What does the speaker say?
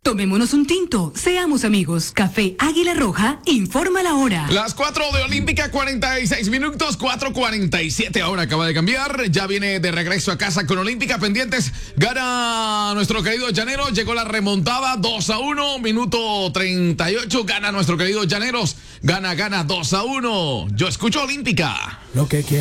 Tomémonos un tinto, seamos amigos. Café Águila Roja, informa la hora. Las 4 de Olímpica, 46 minutos, 4:47 ahora acaba de cambiar. Ya viene de regreso a casa con Olímpica, pendientes. Gana nuestro querido Llanero, llegó la remontada 2-1, minuto 38, gana nuestro querido Llaneros. Gana 2-1. Yo escucho Olímpica. Lo que quiero.